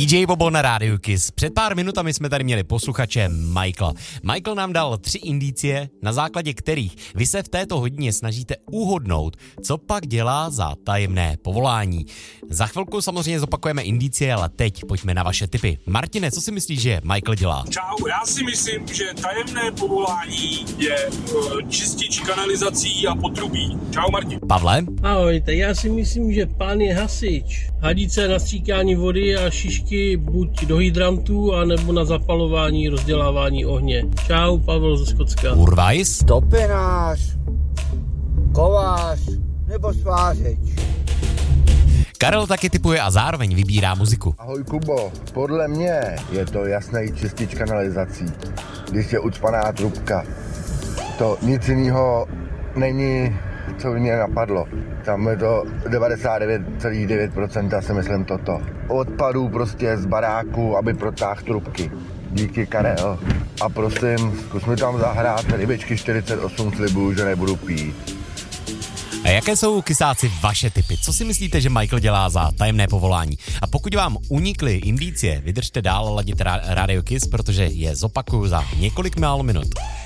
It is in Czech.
DJ Bobo na Rádiu Kiss. Před pár minutami jsme tady měli posluchače Michaela. Michael nám dal 3 indicie, na základě kterých vy se v této hodině snažíte uhodnout, co pak dělá za tajemné povolání. Za chvilku samozřejmě zopakujeme indicie, ale teď pojďme na vaše tipy. Martine, co si myslíš, že Michael dělá? Čau, já si myslím, že tajemné povolání je čistič kanalizací a potrubí. Čau, Martin. Pavle? Ahoj, tak já si myslím, že pán je hasič. Hadice na stříkání vody a šišky buď do hydrantů, anebo na zapalování, rozdělávání ohně. Čau, Pavel ze Skotska. Urvajs? Topenář, kovář nebo svářeč. Karel taky tipuje a zároveň vybírá muziku. Ahoj Kubo, podle mě je to jasný čistič kanalizací, když je ucpaná trubka. To nic jiného není, co mě napadlo. Tam je to 99,9% si myslím toto. Odpadů prostě z baráku, aby protáhl trubky. Díky, Karel. A prosím, zkus mi tam zahrát Rybičky 48, slibuju, že nebudu pít. A jaké jsou, kysáci, vaše tipy? Co si myslíte, že Michael dělá za tajemné povolání? A pokud vám unikly indicie, vydržte dál ladit Radio Kiss, protože je zopakuju za několik málo minut.